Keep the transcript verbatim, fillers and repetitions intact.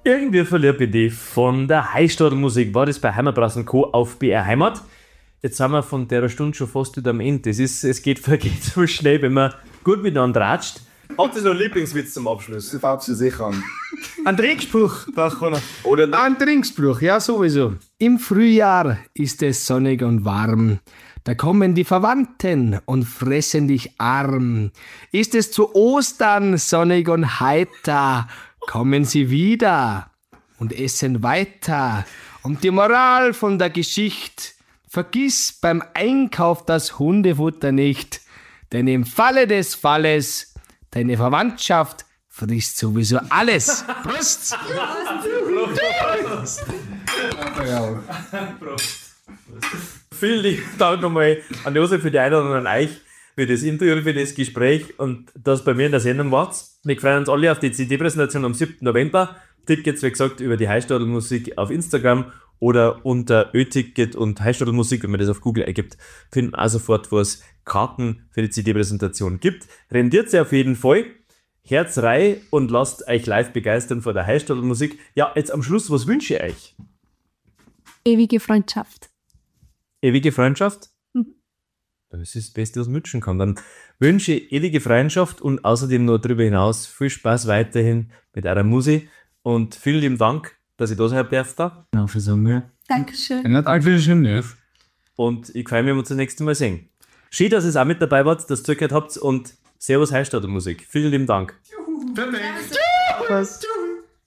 Irgendwie verliebe ich dich von der Heißstadelmusik. War das bei Heimatbrass und Co. auf B R Heimat. Jetzt sind wir von der Stunde schon fast wieder am Ende. Das ist, es geht, vergeht so schnell, wenn man gut miteinander ratscht. Habt ihr noch einen Lieblingswitz zum Abschluss? Das fängt sich sicher an. Ein Trinkspruch, braucht keiner. Oder nicht? Ein Trinkspruch, ja sowieso. Im Frühjahr ist es sonnig und warm. Da kommen die Verwandten und fressen dich arm. Ist es zu Ostern sonnig und heiter, kommen sie wieder und essen weiter. Und die Moral von der Geschichte: Vergiss beim Einkauf das Hundefutter nicht, denn im Falle des Falles, deine Verwandtschaft frisst sowieso alles. Prost! Vielen lieben Dank nochmal an Josef für die Einladung und an euch für das Interview, für das Gespräch und das bei mir in der Sendung wart. Wir freuen uns alle auf die C D-Präsentation am siebten November. Tickets, wie gesagt, über die Heißstadelmusik auf Instagram oder unter Ö-Ticket und Heißstadelmusik, wenn man das auf Google eingibt, finden auch sofort, wo es Karten für die C D-Präsentation gibt. Rendiert sie auf jeden Fall. Herz rein und lasst euch live begeistern von der Heißstadelmusik. Ja, jetzt am Schluss, was wünsche ich euch? Ewige Freundschaft. Ewige Freundschaft? Das ist das Beste, was man wünschen kann. Dann wünsche ich ewige Freundschaft und außerdem noch darüber hinaus viel Spaß weiterhin mit eurer Musik und vielen lieben Dank, dass ich da sein darf. Da. Genau, für so mir. Dankeschön. Ja, Dankeschön. Und ich freue mich, wenn wir uns das nächste Mal sehen. Schön, dass ihr auch mit dabei wart, dass ihr zugehört habt und Servus Heißstadelmusik. Vielen lieben Dank. Perfekt. Was?